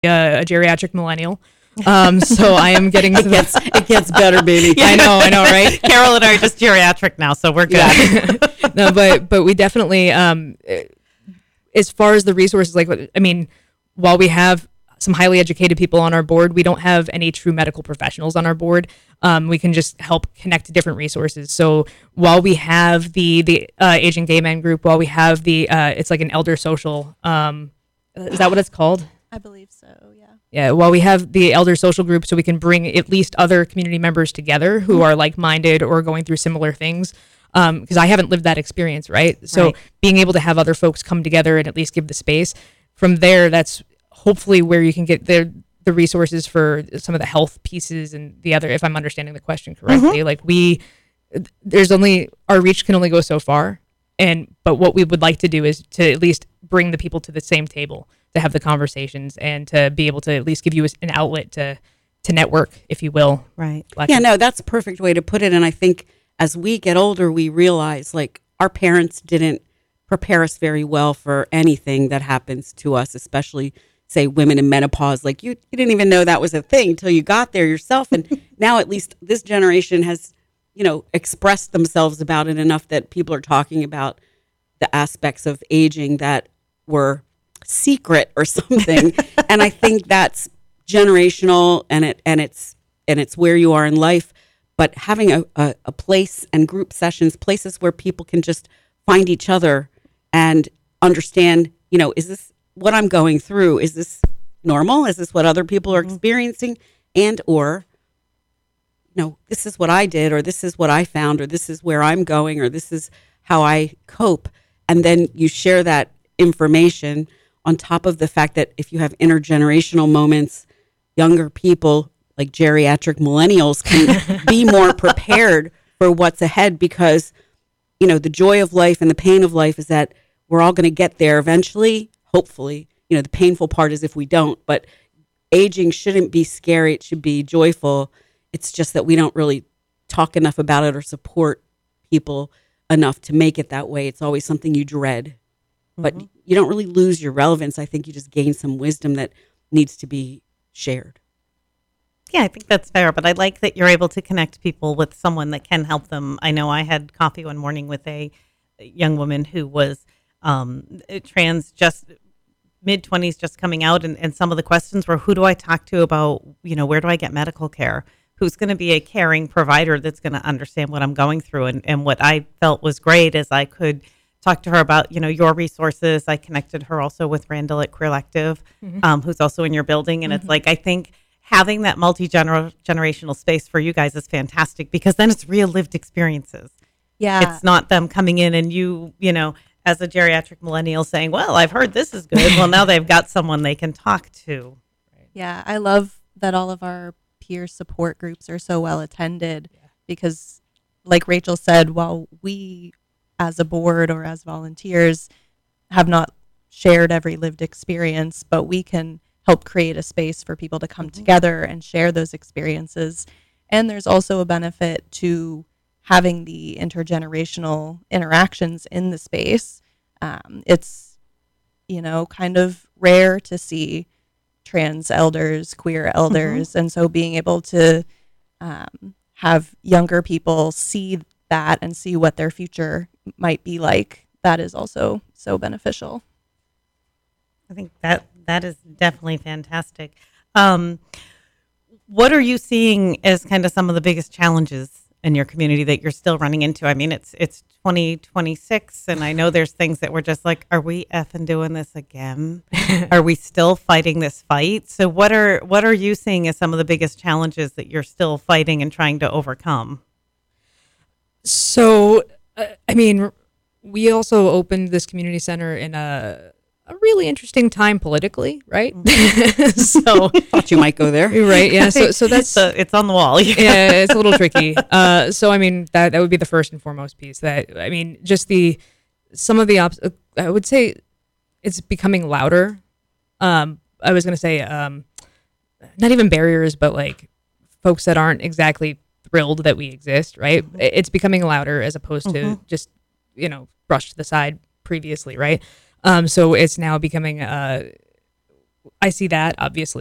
a geriatric millennial. So I am getting to It gets better, baby. I know, right? Carol and I are just geriatric now, so we're good. Yeah. No, but we definitely, as far as the resources, while we have some highly educated people on our board, we don't have any true medical professionals on our board. We can just help connect to different resources. So while we have the Asian Gay Men group, while we have it's like an elder social, is that what it's called? I believe so, yeah. Yeah, while we have the elder social group, so we can bring at least other community members together who are like-minded or going through similar things. Because I haven't lived that experience, right? So being able to have other folks come together and at least give the space, from there, that's hopefully where you can get the resources for some of the health pieces and the other, if I'm understanding the question correctly. Like our reach can only go so far. But what we would like to do is to at least bring the people to the same table, to have the conversations and to be able to at least give you an outlet to network, if you will. Right. Yeah, no, that's a perfect way to put it. And I think as we get older, we realize like our parents didn't prepare us very well for anything that happens to us, especially say women in menopause. Like you didn't even know that was a thing until you got there yourself. And now at least this generation has, expressed themselves about it enough that people are talking about the aspects of aging that were secret or something. And I think that's generational and it's where you are in life. But having a place and group sessions, places where people can just find each other and understand, is this what I'm going through? Is this normal? Is this what other people are experiencing? And or, this is what I did, or this is what I found, or this is where I'm going, or this is how I cope. And then you share that information on top of the fact that if you have intergenerational moments, younger people like geriatric millennials can be more prepared for what's ahead, because, the joy of life and the pain of life is that we're all going to get there eventually, hopefully. The painful part is if we don't, but aging shouldn't be scary. It should be joyful. It's just that we don't really talk enough about it or support people enough to make it that way. It's always something you dread, but you don't really lose your relevance. I think you just gain some wisdom that needs to be shared. Yeah, I think that's fair, but I like that you're able to connect people with someone that can help them. I know I had coffee one morning with a young woman who was trans, just mid-20s, just coming out, and some of the questions were, who do I talk to about, where do I get medical care? Who's going to be a caring provider that's going to understand what I'm going through? And what I felt was great is I could talk to her about, your resources. I connected her also with Randall at Queerlective, who's also in your building. And it's like, I think having that multi-generational space for you guys is fantastic, because then it's real lived experiences. Yeah. It's not them coming in and you as a geriatric millennial saying, well, I've heard this is good. Well, now they've got someone they can talk to. Yeah, I love that all of our peer support groups are so well attended, because like Rachel said, while we as a board or as volunteers have not shared every lived experience, but we can help create a space for people to come together and share those experiences. And there's also a benefit to having the intergenerational interactions in the space. It's, kind of rare to see trans elders, queer elders. And so being able to have younger people see that and see what their future might be like, that is also so beneficial. I think that is definitely fantastic. What are you seeing as kind of some of the biggest challenges in your community that you're still running into? I mean, it's 2026, and I know there's things that we're just like, are we effing doing this again? Are we still fighting this fight? So what are you seeing as some of the biggest challenges that you're still fighting and trying to overcome? So, we also opened this community center in a really interesting time politically, right? So Thought you might go there. right, yeah. So that's it's on the wall. yeah, it's a little tricky. So that would be the first and foremost piece. Just some of the I would say it's becoming louder. I was gonna say not even barriers, but like folks that aren't exactly thrilled that we exist, right? It's becoming louder as opposed to just brushed to the side previously, right? So it's now becoming I see that obviously.